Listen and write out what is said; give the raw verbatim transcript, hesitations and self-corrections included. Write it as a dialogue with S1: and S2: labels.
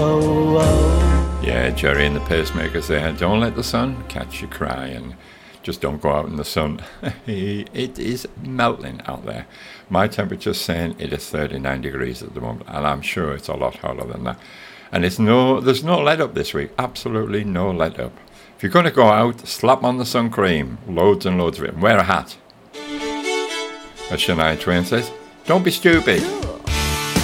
S1: Yeah, Jerry and the Pacemakers there. Don't let the sun catch you crying. Just don't go out in the sun. It is melting out there. My temperature's saying it is thirty-nine degrees at the moment, and I'm sure it's a lot hotter than that. And it's no, there's no let up this week. Absolutely no let up. If you're going to go out, slap on the sun cream. Loads and loads of it. And wear a hat. As Shania Twain says, don't be stupid.